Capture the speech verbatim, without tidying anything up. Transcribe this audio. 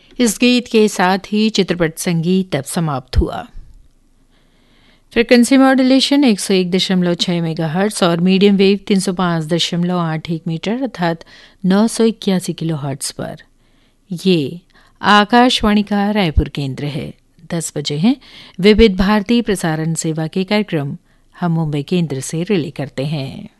इस गीत के साथ ही चित्रपट संगीत अब समाप्त हुआ। फ्रीक्वेंसी मॉड्यूलेशन एक सौ एक दशमलव छह मेगाहर्ट्ज और मीडियम वेव तीन सौ पाँच दशमलव आठ एक मीटर अर्थात नौ सौ इक्यासी किलो हर्ट्ज पर। ये आकाशवाणी का रायपुर केंद्र है। दस बजे हैं विविध भारती प्रसारण सेवा के कार्यक्रम हम मुंबई केंद्र से रिले करते हैं।